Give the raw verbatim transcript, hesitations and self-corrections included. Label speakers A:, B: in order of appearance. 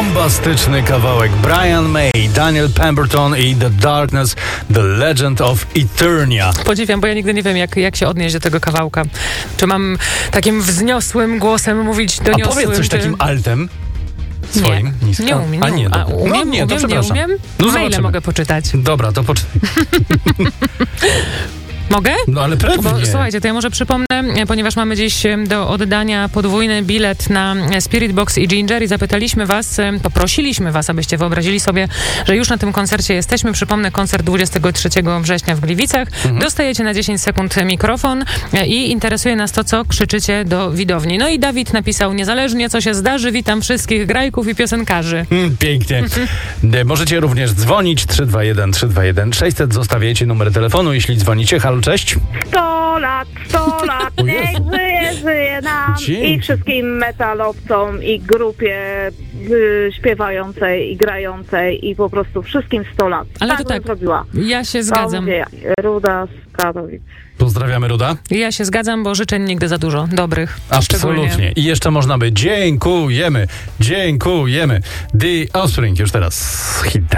A: bombastyczny kawałek. Brian May, Daniel Pemberton i The Darkness, The Legend of Eternia.
B: Podziwiam, bo ja nigdy nie wiem, jak, jak się odnieść do tego kawałka. Czy mam takim wzniosłym głosem mówić doniosłym?
A: A powiedz coś
B: czy...
A: takim altem. Swoim,
B: nie,
A: nisko.
B: nie umiem.
A: A nie,
B: A,
A: dobra.
B: umiem,
A: no, nie, to
B: umiem, nie
A: przepraszam.
B: umiem?
A: No
B: Maile
A: zobaczymy.
B: mogę poczytać.
A: Dobra, to poczytaj.
B: Mogę?
A: No ale pewnie.
B: Bo, słuchajcie, to ja może przypomnę, ponieważ mamy dziś do oddania podwójny bilet na Spirit Box i Ginger i zapytaliśmy was, poprosiliśmy was, abyście wyobrazili sobie, że już na tym koncercie jesteśmy. Przypomnę, koncert dwudziestego trzeciego września w Gliwicach. Mhm. Dostajecie na dziesięć sekund mikrofon i interesuje nas to, co krzyczycie do widowni. No i Dawid napisał, niezależnie co się zdarzy, witam wszystkich grajków i piosenkarzy.
A: Mm, pięknie. Możecie również dzwonić trzy dwa jeden trzy dwa jeden sześćset. Zostawiajcie numer telefonu, jeśli dzwonicie. Halo, cześć.
C: sto lat, sto lat, niech żyje, żyje nam.
A: Dzień.
C: I wszystkim metalowcom, i grupie y, śpiewającej, i grającej, i po prostu wszystkim sto lat.
B: Ale
C: tak
B: to tak,
C: zrobiła.
B: ja się zgadzam.
C: Mówię, Ruda z Katowic.
A: Pozdrawiamy, Ruda.
B: Ja się zgadzam, bo życzeń nigdy za dużo, dobrych.
A: Absolutnie.
B: Szczególnie.
A: I jeszcze można by dziękujemy, dziękujemy. The Offspring już teraz hit.